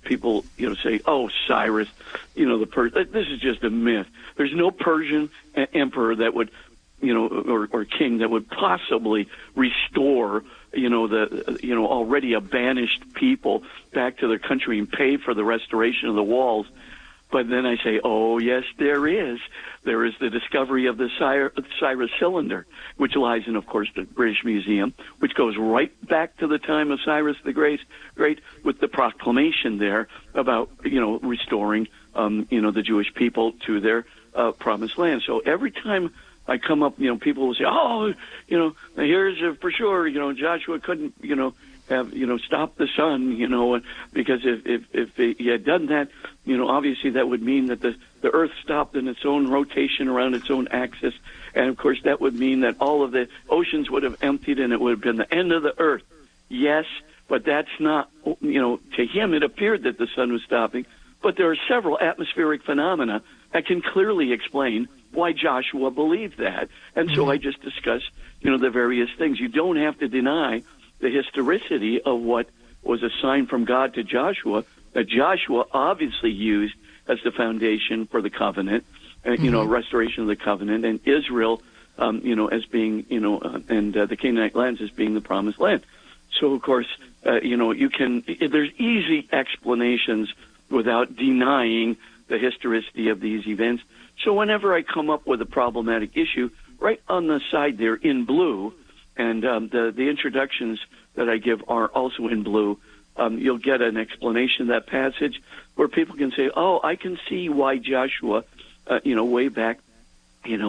people, say, oh, Cyrus, this is just a myth. There's no Persian emperor that would, or king that would possibly restore, already a banished people back to their country and pay for the restoration of the walls. But then I say, oh, yes, there is. There is the discovery of the Cyrus cylinder, which lies in, of course, the British Museum, which goes right back to the time of Cyrus the Great, with the proclamation there about, restoring, the Jewish people to their promised land. So every time I come up, people will say, oh, here's for sure, Joshua couldn't, have, stopped the sun, because if he had done that, obviously that would mean that the Earth stopped in its own rotation around its own axis. And, of course, that would mean that all of the oceans would have emptied and it would have been the end of the Earth. Yes, but that's not, to him it appeared that the sun was stopping. But there are several atmospheric phenomena that can clearly explain why Joshua believed that. And so I just discussed, the various things. You don't have to deny the historicity of what was a sign from God to Joshua, that Joshua obviously used as the foundation for the covenant, restoration of the covenant, and Israel, as being, and the Canaanite lands as being the promised land. So, of course, there's easy explanations without denying the historicity of these events. So whenever I come up with a problematic issue, right on the side there in blue, and the introductions that I give are also in blue, you'll get an explanation of that passage where people can say, oh, I can see why Joshua, way back, in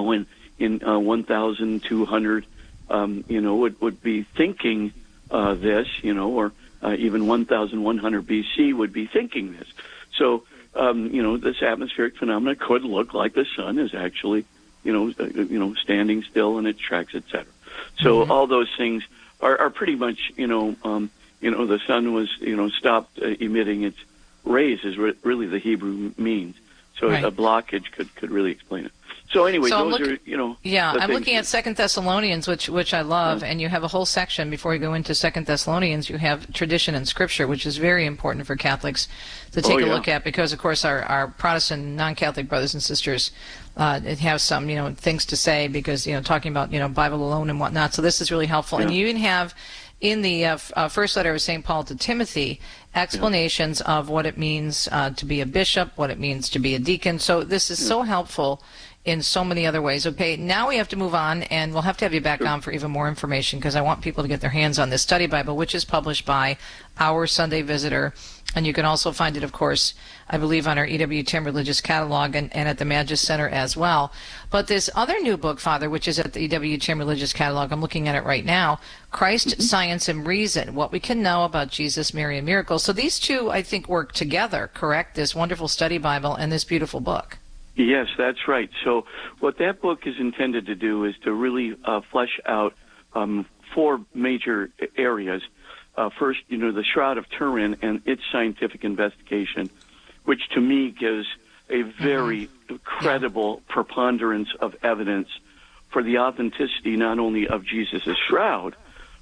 1,200, would be thinking this, or even 1,100 BC would be thinking this. So, this atmospheric phenomena could look like the sun is actually, standing still in its tracks, etc. So all those things are pretty much, the sun was, stopped emitting its rays is really the Hebrew means. So a blockage could really explain it. So anyway, I'm looking at 2 Thessalonians, which I love, and you have a whole section before you go into 2 Thessalonians. You have tradition and scripture, which is very important for Catholics to take a look at, because, of course, our Protestant non-Catholic brothers and sisters have some, things to say, because, talking about, Bible alone and whatnot. So this is really helpful. Yeah. And you even have in the first letter of St. Paul to Timothy explanations of what it means to be a bishop, what it means to be a deacon. So this is so helpful in so many other ways. Okay, now we have to move on, and we'll have to have you back on for even more information, because I want people to get their hands on this study Bible, which is published by Our Sunday Visitor. And you can also find it, of course, I believe, on our EWTN Religious Catalog and at the Magis Center as well. But this other new book, Father, which is at the EWTN Religious Catalog, I'm looking at it right now, Christ, Science, and Reason, What We Can Know About Jesus, Mary, and Miracles. So these two, I think, work together, correct? This wonderful study Bible and this beautiful book. Yes, that's right. So what that book is intended to do is to really flesh out four major areas. First, the Shroud of Turin and its scientific investigation, which to me gives a very credible preponderance of evidence for the authenticity not only of Jesus' shroud,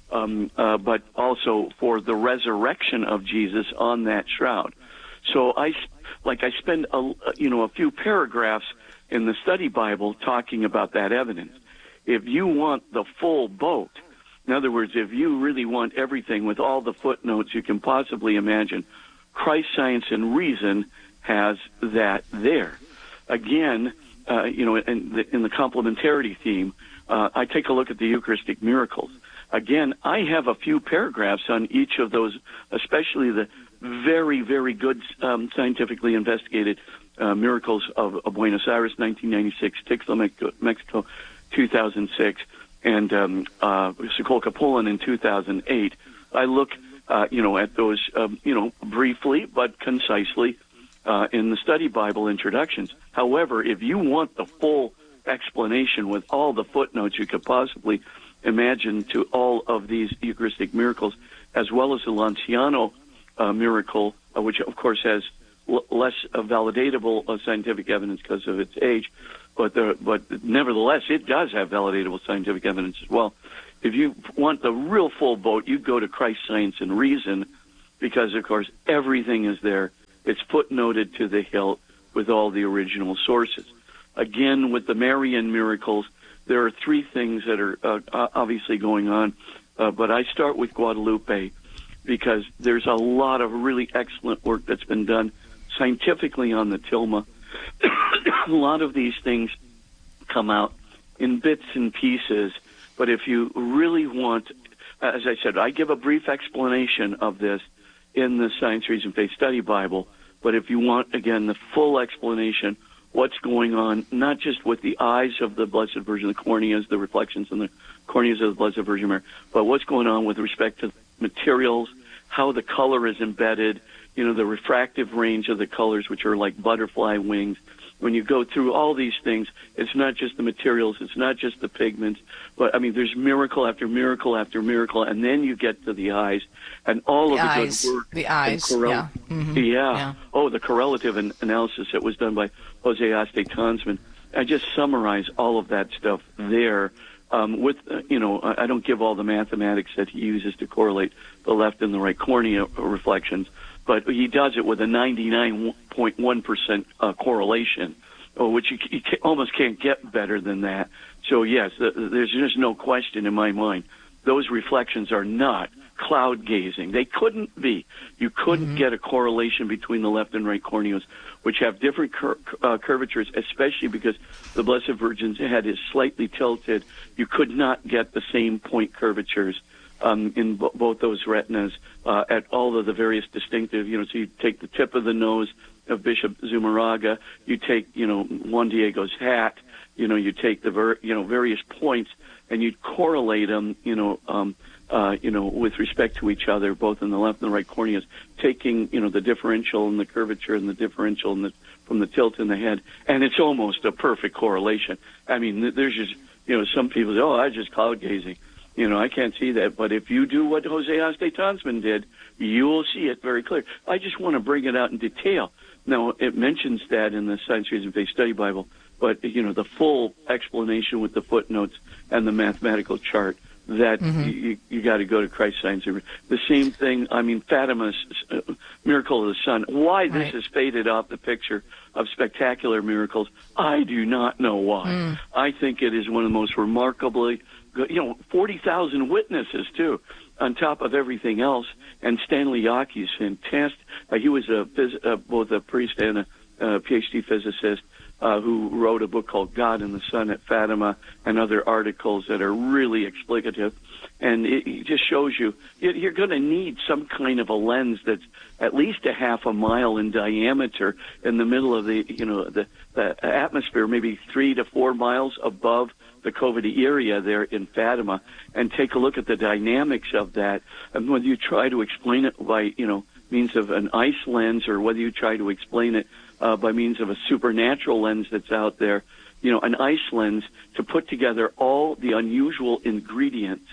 but also for the resurrection of Jesus on that shroud. So I spend a few paragraphs in the study Bible talking about that evidence. If you want the full boat, in other words, if you really want everything with all the footnotes you can possibly imagine, Christ, Science, and Reason has that there. Again, in the complementarity theme, I take a look at the Eucharistic miracles. Again, I have a few paragraphs on each of those, especially the very, very good scientifically investigated miracles of Buenos Aires, 1996, Tixla, Mexico, 2006, and Sokolka, Poland in 2008. I look, at those, briefly but concisely in the study Bible introductions. However, if you want the full explanation with all the footnotes you could possibly imagine to all of these Eucharistic miracles, as well as the Lanciano miracle, which of course has less validatable scientific evidence because of its age, but nevertheless it does have validatable scientific evidence as well. If you want the real full boat, you go to Christ, Science, and Reason, because of course everything is there It's footnoted to the hilt with all the original sources. Again, with the Marian miracles, there are three things that are obviously going on, but I start with Guadalupe because there's a lot of really excellent work that's been done scientifically on the tilma. A lot of these things come out in bits and pieces, but if you really want, as I said, I give a brief explanation of this in the Science, Reason, Faith Study Bible, but if you want, again, the full explanation, what's going on, not just with the eyes of the Blessed Virgin, the corneas, the reflections in the corneas of the Blessed Virgin Mary, but what's going on with respect to materials, how the color is embedded, the refractive range of the colors, which are like butterfly wings. When you go through all these things, it's not just the materials, it's not just the pigments, but, there's miracle after miracle after miracle, and then you get to the eyes, and all of the good work. The eyes, yeah. Mm-hmm. Yeah. Oh, the correlative analysis that was done by Jose Aste-Tonsman. I just summarize all of that stuff there. I don't give all the mathematics that he uses to correlate the left and the right cornea reflections, but he does it with a 99.1% correlation, which you almost can't get better than that. So, yes, there's just no question in my mind. Those reflections are not cloud gazing. They couldn't be. You couldn't get a correlation between the left and right corneas, which have different curvatures, especially because the Blessed Virgin's head is slightly tilted. You could not get the same point curvatures in both those retinas at all of the various distinctive, so you take the tip of the nose of Bishop Zumarraga, you take, Juan Diego's hat, you take the various points, and you correlate them, with respect to each other, both in the left and the right corneas, taking, the differential and the curvature and the differential from the tilt in the head, and it's almost a perfect correlation. There's just, some people say, I just cloud gazing. I can't see that, but if you do what Jose Aste-Tonsman did, you will see it very clear. I just want to bring it out in detail. Now, it mentions that in the Science, Reason, Faith Study Bible, but, the full explanation with the footnotes and the mathematical chart, that you got to go to Christ Science. The same thing, Fatima's Miracle of the Sun. Why this has faded off the picture of spectacular miracles, I do not know why. I think it is one of the most remarkably, 40,000 witnesses, too, on top of everything else. And Stanley Yaki is fantastic. He was both a priest and a PhD physicist who wrote a book called God and the Sun at Fatima and other articles that are really explicative. And it just shows you're going to need some kind of a lens that's at least a half a mile in diameter in the middle of the atmosphere, maybe 3 to 4 miles above the Covidi area there in Fatima, and take a look at the dynamics of that. And whether you try to explain it by, means of an ice lens, or whether you try to explain it by means of a supernatural lens that's out there, an ice lens, to put together all the unusual ingredients,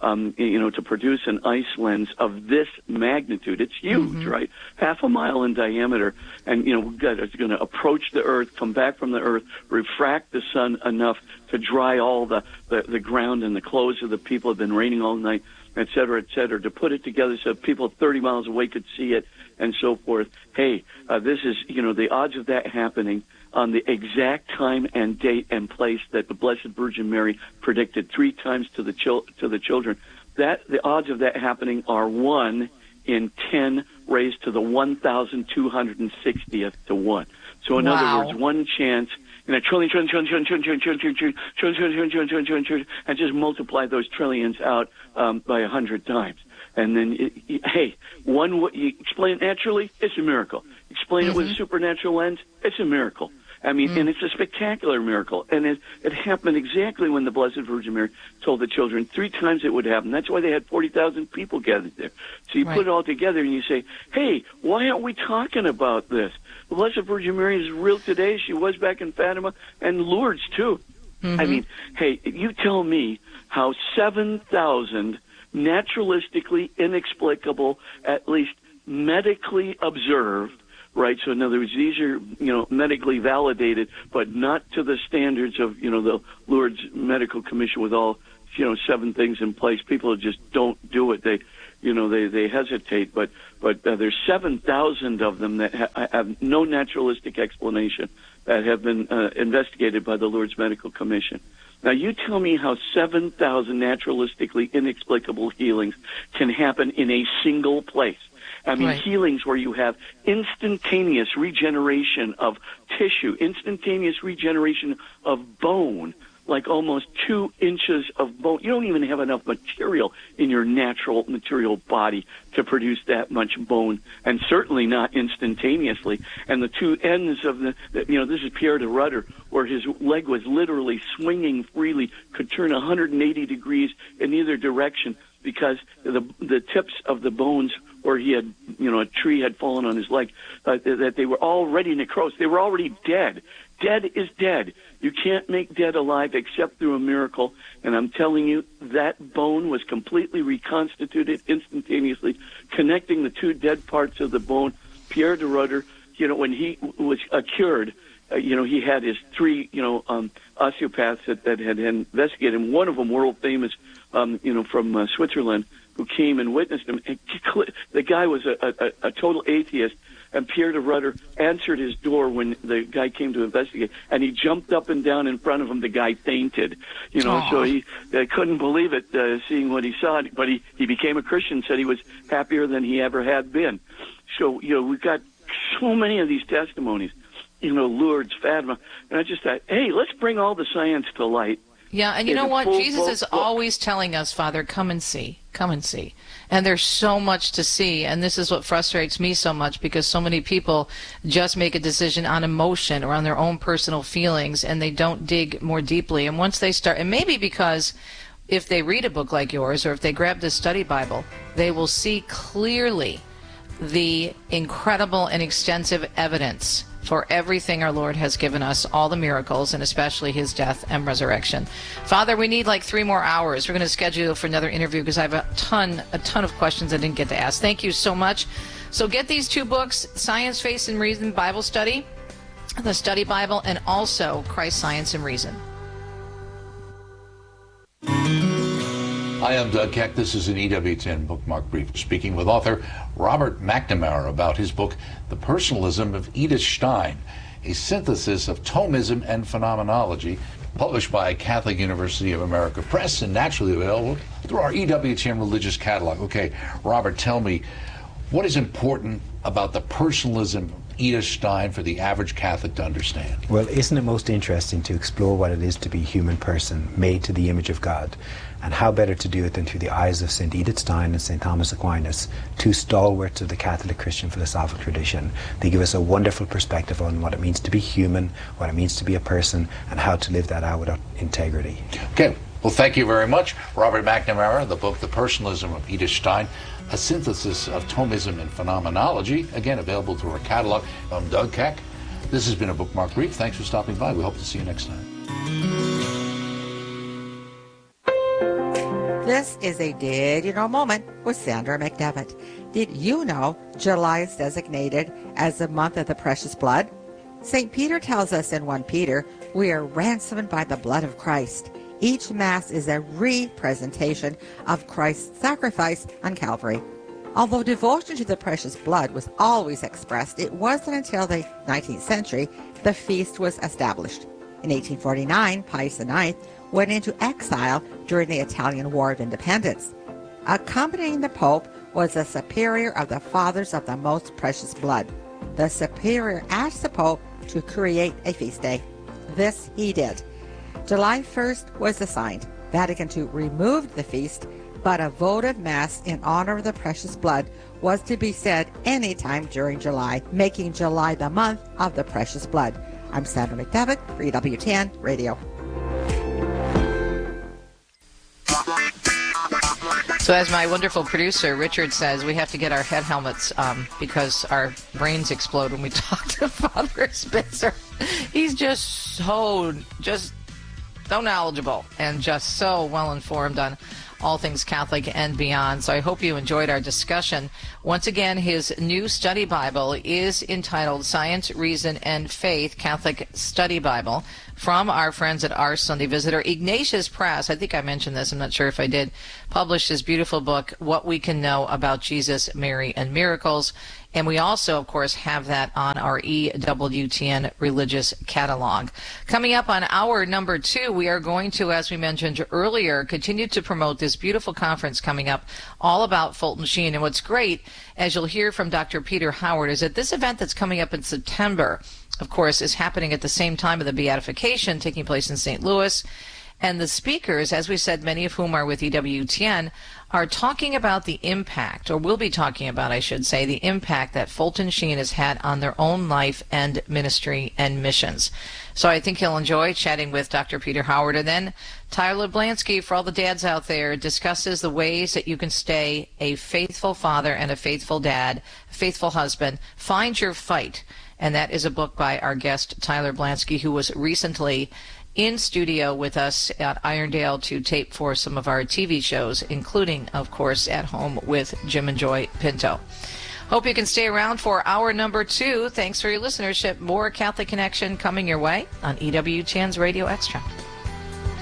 to produce an ice lens of this magnitude. It's huge, right? Half a mile in diameter. And, it's going to approach the Earth, come back from the Earth, refract the sun enough to dry all the ground, and the clothes of the people have been raining all night, et cetera, to put it together so people 30 miles away could see it, and so forth. Hey, this is, the odds of that happening on the exact time and date and place that the Blessed Virgin Mary predicted 3 times to the children. The odds of that happening are 1 in 10 raised to the 1,260th to 1. So in other words, one chance in a trillion, and just multiply those trillions out by 100 times. And then, you explain it naturally, it's a miracle. Explain it with a supernatural lens, it's a miracle. And it's a spectacular miracle. And it happened exactly when the Blessed Virgin Mary told the children 3 times it would happen. That's why they had 40,000 people gathered there. So you put it all together and you say, hey, why aren't we talking about this? The Blessed Virgin Mary is real today. She was back in Fatima and Lourdes, too. Hey, you tell me how 7,000 naturalistically inexplicable, at least medically observed, right? So in other words, these are, medically validated, but not to the standards of, the Lourdes Medical Commission with all, 7 things in place. People just don't do it. They, they hesitate. But there's 7,000 of them that have no naturalistic explanation that have been investigated by the Lourdes Medical Commission. Now, you tell me how 7,000 naturalistically inexplicable healings can happen in a single place. I mean, healings where you have instantaneous regeneration of tissue, instantaneous regeneration of bone, like almost 2 inches of bone. You don't even have enough material in your natural material body to produce that much bone, and certainly not instantaneously. And the 2 ends of this is Pierre de Rudder, where his leg was literally swinging freely, could turn 180 degrees in either direction because the tips of the bones where he had, a tree had fallen on his leg, that they were already necrosed. They were already dead. Dead is dead. You can't make dead alive except through a miracle. And I'm telling you, that bone was completely reconstituted instantaneously, connecting the 2 dead parts of the bone. Pierre de Rudder, when he was cured, he had his 3, osteopaths that had investigated him. One of them, world famous, from Switzerland, who came and witnessed him. And the guy was a total atheist, and Pierre de Rudder answered his door when the guy came to investigate, and he jumped up and down in front of him. The guy fainted, so he couldn't believe it, seeing what he saw. But he became a Christian, said he was happier than he ever had been. So, we've got so many of these testimonies, Lourdes, Fatima, and I just thought, hey, let's bring all the science to light. Yeah, and you know what? Jesus is always telling us, Father, come and see. Come and see. And there's so much to see, and this is what frustrates me so much, because so many people just make a decision on emotion or on their own personal feelings, and they don't dig more deeply. And once they start, and maybe because if they read a book like yours, or if they grab the study Bible, they will see clearly the incredible and extensive evidence for everything our Lord has given us, all the miracles, and especially his death and resurrection. Father, we need like 3 more hours. We're going to schedule for another interview because I have a ton of questions I didn't get to ask. Thank you so much. So get these 2 books, Science, Faith, and Reason Bible Study, the Study Bible, and also Christ, Science, and Reason. Hi, I'm Doug Keck. This is an EWTN Bookmark Brief, speaking with author Robert McNamara about his book, The Personalism of Edith Stein, a synthesis of Thomism and phenomenology, published by Catholic University of America Press and naturally available through our EWTN Religious Catalog. Okay, Robert, tell me, what is important about the personalism of Edith Stein for the average Catholic to understand? Well, isn't it most interesting to explore what it is to be a human person made to the image of God? And how better to do it than through the eyes of St. Edith Stein and St. Thomas Aquinas, 2 stalwarts of the Catholic Christian philosophical tradition. They give us a wonderful perspective on what it means to be human, what it means to be a person, and how to live that out with integrity. Okay, well, thank you very much. Robert McNamara, the book, The Personalism of Edith Stein, a synthesis of Thomism and phenomenology, again, available through our catalog. I'm Doug Keck. This has been a Bookmark Brief. Thanks for stopping by. We hope to see you next time. This is a Did You Know moment with Sandra McDevitt. Did you know July is designated as the month of the precious blood? St. Peter tells us in 1 Peter, we are ransomed by the blood of Christ. Each Mass is a representation of Christ's sacrifice on Calvary. Although devotion to the precious blood was always expressed, it wasn't until the 19th century the feast was established. In 1849, Pius IX went into exile during the Italian War of Independence. Accompanying the Pope was the Superior of the Fathers of the Most Precious Blood. The Superior asked the Pope to create a feast day. This he did. July 1st was assigned. Vatican II removed the feast, but a votive Mass in honor of the precious blood was to be said anytime during July, making July the month of the precious blood. I'm Sandra McDevitt for EWTN Radio. So as my wonderful producer, Richard, says, we have to get our head helmets because our brains explode when we talk to Father Spitzer. He's just so knowledgeable and just so well-informed on all things Catholic and beyond. So I hope you enjoyed our discussion. Once again, his new study Bible is entitled Science, Reason, and Faith, Catholic Study Bible, from our friends at Our Sunday Visitor. Ignatius Press, I think I mentioned this, I'm not sure if I did, published his beautiful book, What We Can Know About Jesus, Mary, and Miracles. And we also, of course, have that on our EWTN religious catalog. Coming up on hour number 2, we are going to, as we mentioned earlier, continue to promote this beautiful conference coming up all about Fulton Sheen. And what's great, as you'll hear from Dr. Peter Howard, is that this event that's coming up in September, of course, is happening at the same time of the beatification taking place in St. Louis. And the speakers, as we said, many of whom are with EWTN, are talking about the impact, or will be talking about, I should say, the impact that Fulton Sheen has had on their own life and ministry and missions. So I think you'll enjoy chatting with Dr. Peter Howard. And then Tyler Blansky, for all the dads out there, discusses the ways that you can stay a faithful father and a faithful dad, a faithful husband. Find Your Fight. And that is a book by our guest, Tyler Blansky, who was recently in studio with us at Irondale to tape for some of our TV shows, including, of course, At Home with Jim and Joy Pinto. Hope you can stay around for hour number 2. Thanks for your listenership. More Catholic Connection coming your way on EWTN's Radio Extra.